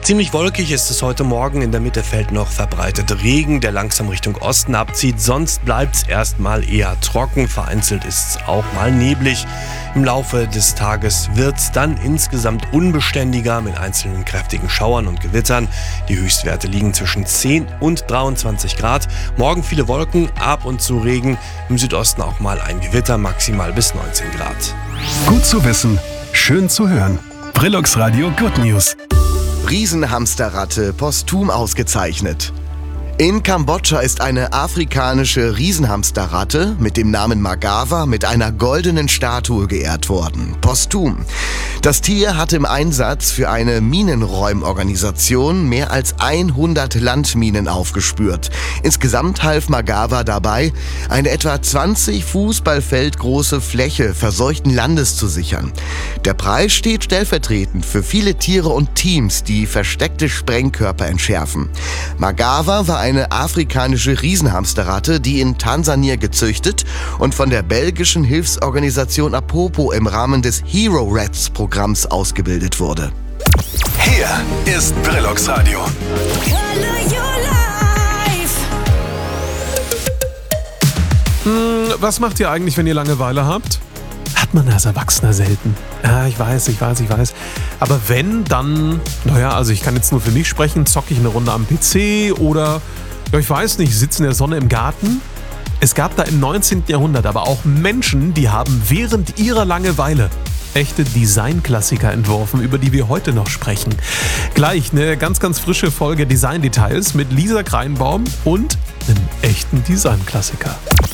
Ziemlich wolkig ist es heute Morgen. In der Mitte fällt noch verbreitet Regen, der langsam Richtung Osten abzieht. Sonst bleibt es erstmal eher trocken. Vereinzelt ist es auch mal neblig. Im Laufe des Tages wird es dann insgesamt unbeständiger mit einzelnen kräftigen Schauern und Gewittern. Die Höchstwerte liegen zwischen 10 und 23 Grad. Morgen viele Wolken, ab und zu Regen. Im Südosten auch mal ein Gewitter, maximal bis 19 Grad. Gut zu wissen, schön zu hören. Brillux Radio Good News. Riesenhamsterratte posthum ausgezeichnet. In Kambodscha ist eine afrikanische Riesenhamsterratte mit dem Namen Magawa mit einer goldenen Statue geehrt worden. Posthum. Das Tier hatte im Einsatz für eine Minenräumorganisation mehr als 100 Landminen aufgespürt. Insgesamt half Magawa dabei, eine etwa 20 Fußballfeld große Fläche verseuchten Landes zu sichern. Der Preis steht stellvertretend für viele Tiere und Teams, die versteckte Sprengkörper entschärfen. Magawa war eine afrikanische Riesenhamsterratte, die in Tansania gezüchtet und von der belgischen Hilfsorganisation Apopo im Rahmen des Hero Rats Programms ausgebildet wurde. Hier ist Brillux Radio. Was macht ihr eigentlich, wenn ihr Langeweile habt? Hat man als Erwachsener selten. Ja, ich weiß. Aber wenn, dann, also ich kann jetzt nur für mich sprechen, zocke ich eine Runde am PC oder, ich weiß nicht, sitze in der Sonne im Garten. Es gab da im 19. Jahrhundert aber auch Menschen, die haben während ihrer Langeweile echte Designklassiker entworfen, über die wir heute noch sprechen. Gleich eine ganz, ganz frische Folge Design-Details mit Lisa Kreinbaum und einem echten Designklassiker.